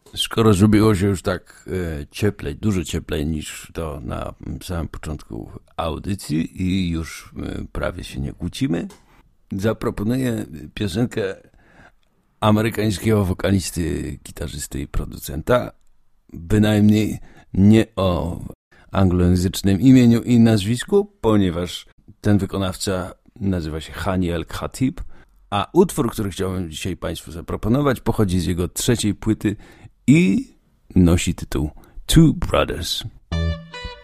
Skoro zrobiło się już tak cieplej, dużo cieplej niż to na samym początku audycji i już prawie się nie kłócimy, zaproponuję piosenkę amerykańskiego wokalisty, gitarzysty i producenta, bynajmniej nie o anglojęzycznym imieniu i nazwisku, ponieważ ten wykonawca nazywa się Hani El Khatib, a utwór, który chciałbym dzisiaj Państwu zaproponować, pochodzi z jego trzeciej płyty i nosi tytuł Two Brothers.